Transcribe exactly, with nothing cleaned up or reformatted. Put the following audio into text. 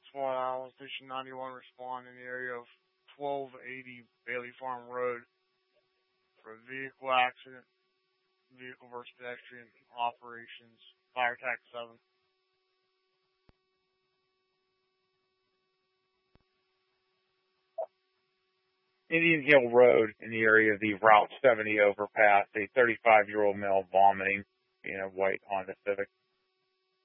SWAT Island Station ninety-one respond in the area of twelve eighty Bailey Farm Road for a vehicle accident, vehicle versus pedestrian operations, fire tax seven. Indian Hill Road in the area of the Route seventy overpass, a thirty-five-year-old male vomiting in a white Honda Civic.